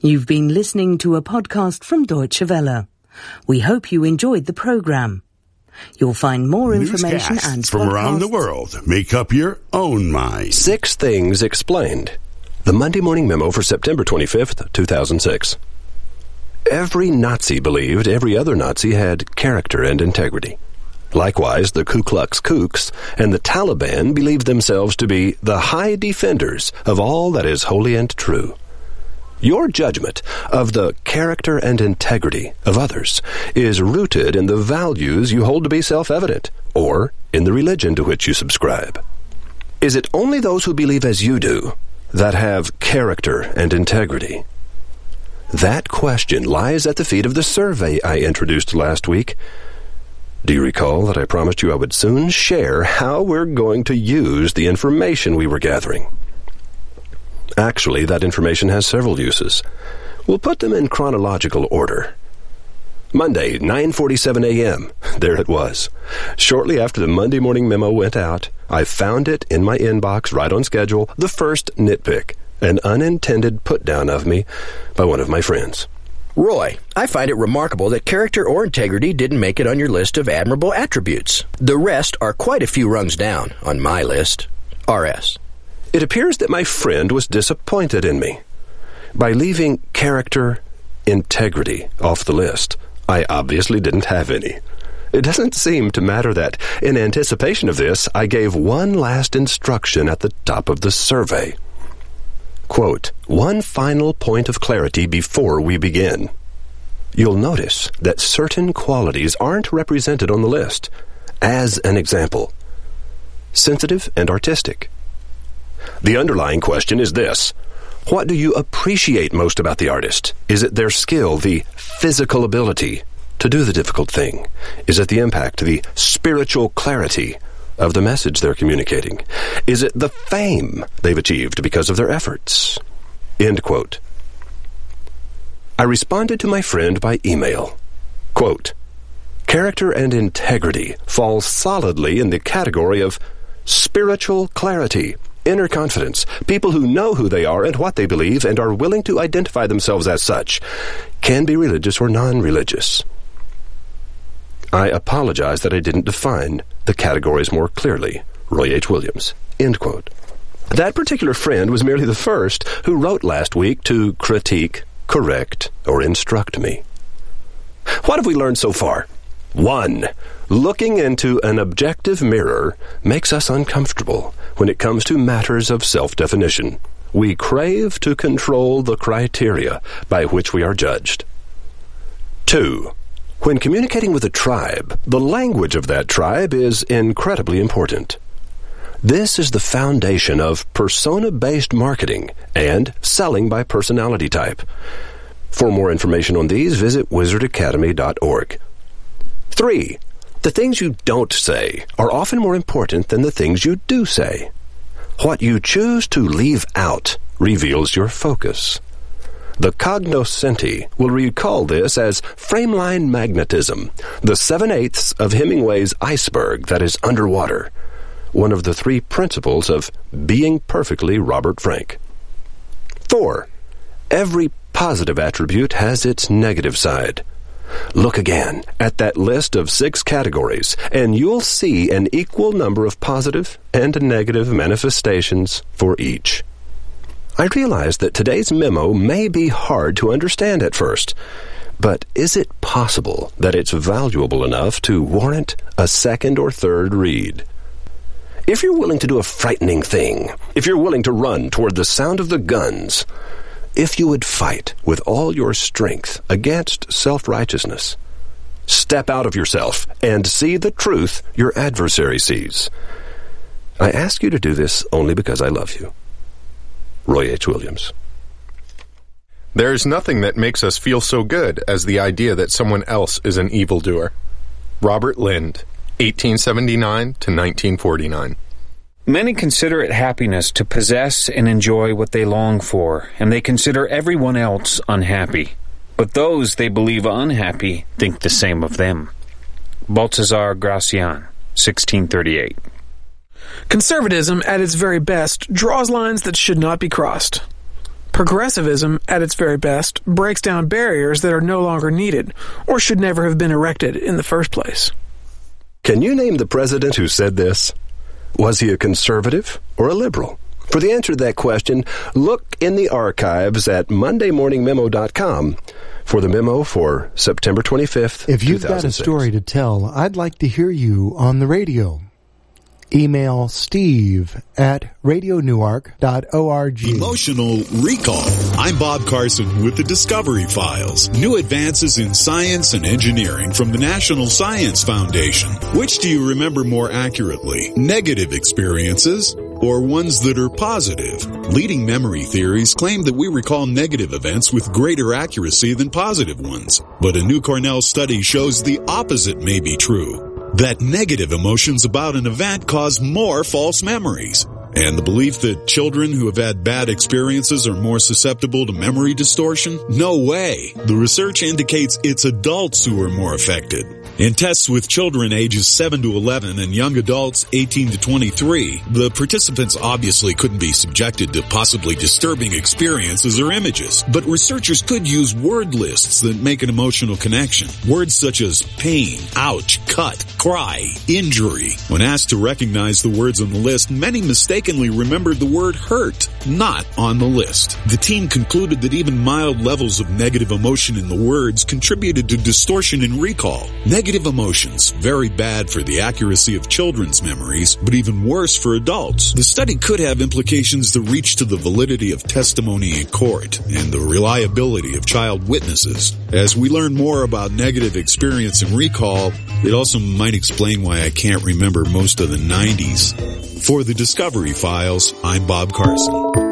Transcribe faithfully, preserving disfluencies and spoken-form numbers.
You've been listening to a podcast from Deutsche Welle. We hope you enjoyed the program. You'll find more information Newscasts and from podcasts around the world. Make up your own mind. Six Things Explained. The Monday Morning Memo for September twenty-fifth, two thousand six. Every Nazi believed every other Nazi had character and integrity. Likewise, the Ku Klux Kooks and the Taliban believed themselves to be the high defenders of all that is holy and true. Your judgment of the character and integrity of others is rooted in the values you hold to be self-evident, or in the religion to which you subscribe. Is it only those who believe as you do that have character and integrity? That question lies at the feet of the survey I introduced last week. Do you recall that I promised you I would soon share how we're going to use the information we were gathering? Actually, that information has several uses. We'll put them in chronological order. Monday, nine forty-seven a.m. There it was. Shortly after the Monday Morning Memo went out, I found it in my inbox right on schedule, the first nitpick, an unintended put-down of me by one of my friends. Roy, I find it remarkable that character or integrity didn't make it on your list of admirable attributes. The rest are quite a few rungs down on my list. R S. It appears that my friend was disappointed in me. By leaving character, integrity off the list, I obviously didn't have any. It doesn't seem to matter that, in anticipation of this, I gave one last instruction at the top of the survey. Quote, one final point of clarity before we begin. You'll notice that certain qualities aren't represented on the list. As an example, sensitive and artistic. The underlying question is this. What do you appreciate most about the artist? Is it their skill, the physical ability to do the difficult thing? Is it the impact, the spiritual clarity of the message they're communicating? Is it the fame they've achieved because of their efforts? End quote. I responded to my friend by email. Quote, character and integrity fall solidly in the category of spiritual clarity, inner confidence, people who know who they are and what they believe and are willing to identify themselves as such, can be religious or non-religious. I apologize that I didn't define the categories more clearly. Roy H. Williams. End quote. That particular friend was merely the first who wrote last week to critique, correct, or instruct me. What have we learned so far? One, looking into an objective mirror makes us uncomfortable when it comes to matters of self-definition. We crave to control the criteria by which we are judged. Two, when communicating with a tribe, the language of that tribe is incredibly important. This is the foundation of persona-based marketing and selling by personality type. For more information on these, visit wizard academy dot org. Three, the things you don't say are often more important than the things you do say. What you choose to leave out reveals your focus. The cognoscenti will recall this as frameline magnetism, the seven-eighths of Hemingway's iceberg that is underwater, one of the three principles of being perfectly Robert Frank. Four, every positive attribute has its negative side. Look again at that list of six categories, and you'll see an equal number of positive and negative manifestations for each. I realize that today's memo may be hard to understand at first, but is it possible that it's valuable enough to warrant a second or third read? If you're willing to do a frightening thing, if you're willing to run toward the sound of the guns, if you would fight with all your strength against self-righteousness, step out of yourself and see the truth your adversary sees. I ask you to do this only because I love you. Roy H. Williams. There's nothing that makes us feel so good as the idea that someone else is an evildoer. Robert Lind, eighteen seventy-nine to nineteen forty-nine. Many consider it happiness to possess and enjoy what they long for, and they consider everyone else unhappy. But those they believe unhappy think the same of them. Balthazar Gracian, sixteen thirty-eight. Conservatism, at its very best, draws lines that should not be crossed. Progressivism, at its very best, breaks down barriers that are no longer needed, or should never have been erected in the first place. Can you name the president who said this? Was he a conservative or a liberal? For the answer to that question, look in the archives at monday morning memo dot com for the memo for September twenty-fifth, If you've got a story to tell, I'd like to hear you on the radio. Email Steve at radio newark dot org. Emotional Recall. I'm Bob Carson with the Discovery Files. New advances in science and engineering from the National Science Foundation. Which do you remember more accurately? Negative experiences or ones that are positive? Leading memory theories claim that we recall negative events with greater accuracy than positive ones. But a new Cornell study shows the opposite may be true. That negative emotions about an event cause more false memories. And the belief that children who have had bad experiences are more susceptible to memory distortion? No way. The research indicates it's adults who are more affected. In tests with children ages seven to eleven and young adults eighteen to twenty-three, the participants obviously couldn't be subjected to possibly disturbing experiences or images. But researchers could use word lists that make an emotional connection. Words such as pain, ouch, cut, cry, injury. When asked to recognize the words on the list, many mistakenly remembered the word hurt, not on the list. The team concluded that even mild levels of negative emotion in the words contributed to distortion in recall. Negative emotions, very bad for the accuracy of children's memories, but even worse for adults. The study could have implications that reach to the validity of testimony in court and the reliability of child witnesses. As we learn more about negative experience and recall, it also might explain why I can't remember most of the nineties. For the Discovery Files, I'm Bob Carson.